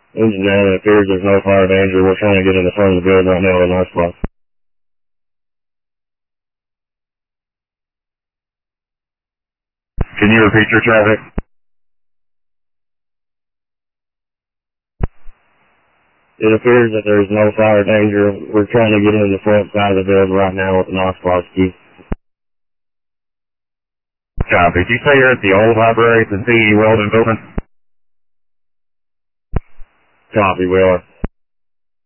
Engine down, it appears there's no fire danger. We're trying to get in the front of the building right now with an spot. Can you repeat your traffic? It appears that there's no fire danger. We're trying to get in the front side of the building right now with an Oshkosh. Copy. Did you say you're at the old library at the CE Weldon building? Copy, we are.